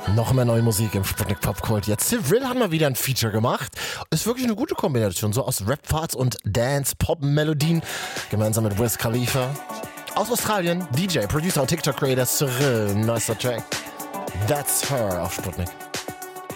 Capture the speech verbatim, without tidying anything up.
Noch mehr neue Musik im Sputnik Popkult. Jetzt Cyril hat mal wieder ein Feature gemacht. Ist wirklich eine gute Kombination, so aus Rap-Parts und Dance-Pop-Melodien. Gemeinsam mit Wiz Khalifa. Aus Australien, D J, Producer und TikTok-Creator Cyril. Nicer Track. That's Her auf Sputnik.